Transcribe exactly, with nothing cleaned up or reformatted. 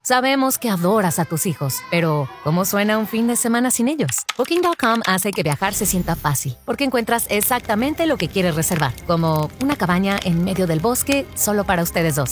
Sabemos que adoras a tus hijos, pero ¿cómo suena un fin de semana sin ellos? Booking punto com hace que viajar se sienta fácil, porque encuentras exactamente lo que quieres reservar, como una cabaña en medio del bosque solo para ustedes dos.